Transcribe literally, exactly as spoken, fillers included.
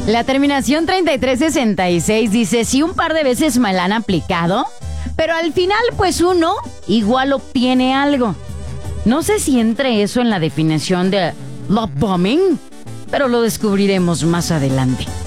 La terminación treinta y tres sesenta y seis dice, si un par de veces me la han aplicado, pero al final pues uno igual obtiene algo. No sé si entre eso en la definición de love bombing, pero lo descubriremos más adelante.